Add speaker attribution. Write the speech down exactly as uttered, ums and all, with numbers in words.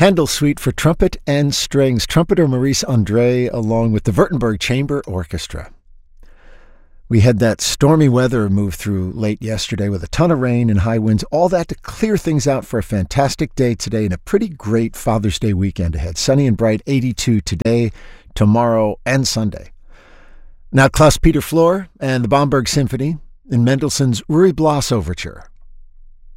Speaker 1: Handel Suite for trumpet and strings, trumpeter Maurice Andre along with the Württemberg Chamber Orchestra. We had that stormy weather move through late yesterday with a ton of rain and high winds, all that to clear things out for a fantastic day today and a pretty great Father's Day weekend ahead. Sunny and bright, eighty-two today, tomorrow, and Sunday. Now Klaus-Peter Flor and the Bamberg Symphony in Mendelssohn's Uri Blas Overture.